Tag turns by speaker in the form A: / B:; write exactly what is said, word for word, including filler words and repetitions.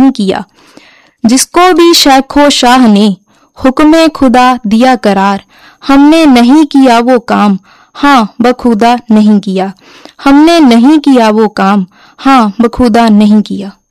A: नहीं किया। जिसको भी शेखो शाह ने हुक्मे खुदा दिया करार, हमने नहीं किया वो काम, हाँ बखुदा नहीं किया। हमने नहीं किया वो काम, हाँ बखुदा नहीं किया।